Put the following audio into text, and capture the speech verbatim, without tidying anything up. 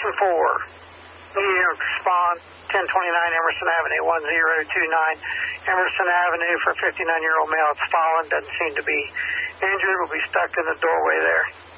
Person four, New York Spawn, ten twenty-nine Emerson Avenue, one zero two nine Emerson Avenue for fifty-nine-year-old male. It's fallen, doesn't seem to be injured, will be stuck in the doorway there.